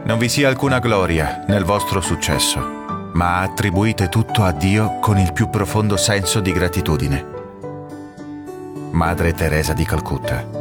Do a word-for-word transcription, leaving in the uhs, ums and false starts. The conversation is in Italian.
Non vi sia alcuna gloria nel vostro successo, ma attribuite tutto a Dio con il più profondo senso di gratitudine. Madre Teresa di Calcutta.